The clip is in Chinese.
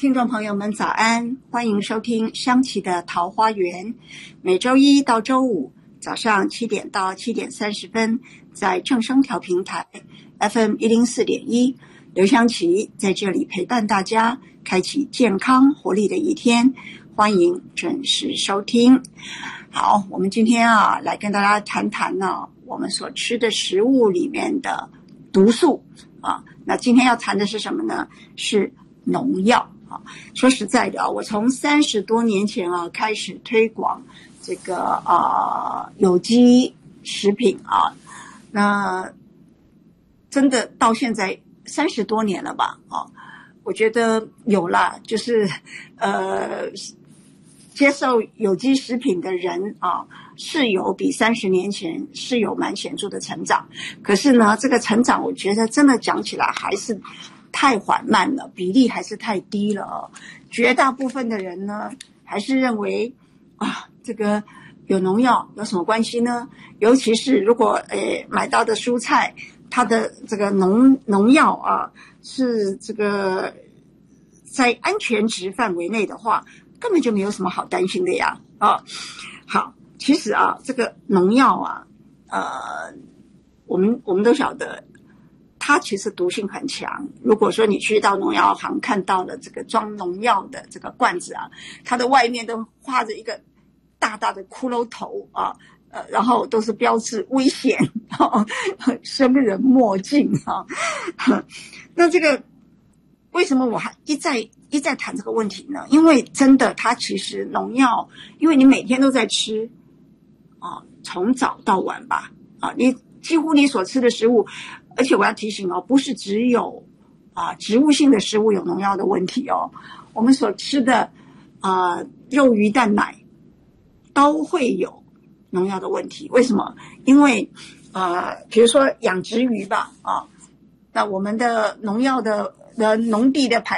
听众朋友们早安，欢迎收听香琪的桃花源，每周一到周五早上7点到7点30分，在正声调频台 FM 104.1，刘香琪在这里陪伴大家，开启健康活力的一天，欢迎准时收听。好，我们今天来跟大家谈谈我们所吃的食物里面的毒素那今天要谈的是什么呢？是农药。说实在的我从30多年前开始推广这个有机食品那真的到现在30多年了吧我觉得有啦，就是接受有机食品的人是有比30年前是有蛮显著的成长，可是呢这个成长我觉得真的讲起来还是太缓慢了，比例还是太低了绝大部分的人呢还是认为这个有农药有什么关系呢？尤其是如果买到的蔬菜它的这个农药是这个在安全值范围内的话，根本就没有什么好担心的呀好，其实这个农药我们都晓得它其实毒性很强。如果说你去到农药行看到了这个装农药的这个罐子它的外面都画着一个大大的骷髅头然后都是标志危险生人莫近那这个为什么我还一再谈这个问题呢？因为真的它其实农药，因为你每天都在吃从早到晚吧你几乎你所吃的食物，而且我要提醒不是只有植物性的食物有农药的问题我们所吃的肉鱼蛋奶都会有农药的问题。为什么？因为比如说养殖鱼吧那我们的农药的农地的排